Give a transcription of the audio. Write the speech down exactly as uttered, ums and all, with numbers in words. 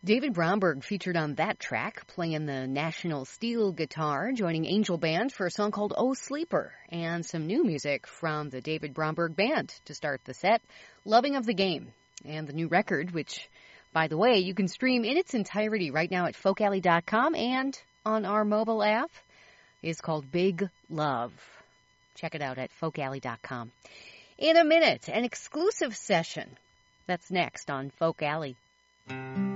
David Bromberg featured on that track, playing the National Steel guitar, joining Angel Band for a song called Oh Sleeper, and some new music from the David Bromberg Band to start the set, Loving of the Game, and the new record, which, by the way, you can stream in its entirety right now at folk alley dot com and on our mobile app, is called Big Love. Check it out at folk alley dot com. In a minute, an exclusive session. That's next on Folk Alley.